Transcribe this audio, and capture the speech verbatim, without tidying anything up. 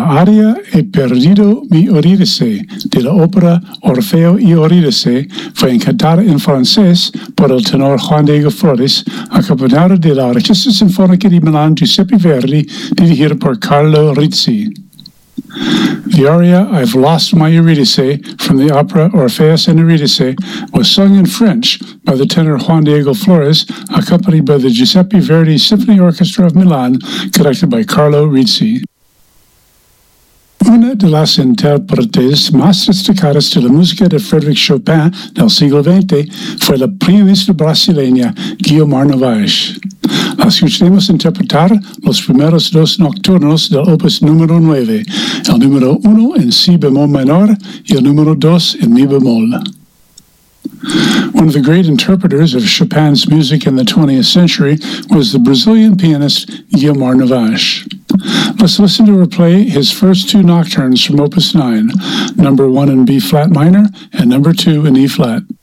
aria He perdido mi Eurídice de la ópera Orfeo y Eurídice fue cantada en francés por el tenor Juan Diego Flores, acompañado de la Orquesta Sinfónica de Milán Giuseppe Verdi, dirigida por Carlo Rizzi. The aria I've Lost My Eurydice from the opera Orpheus and Eurydice was sung in French by the tenor Juan Diego Flores, accompanied by the Giuseppe Verdi Symphony Orchestra of Milan, conducted by Carlo Rizzi. Una de las intérpretes más destacadas de la música de Frédéric Chopin del siglo veinte fue la pianista brasileña Guiomar Novaes. La escucharemos interpretar los primeros dos nocturnos del opus número nueve, el número uno en si bemol menor y el número dos en mi bemol. One of the great interpreters of Chopin's music in the twentieth century was the Brazilian pianist Guiomar Novaes. Let's listen to her play his first two nocturnes from Opus nine, number one in B-flat minor and number two in E-flat.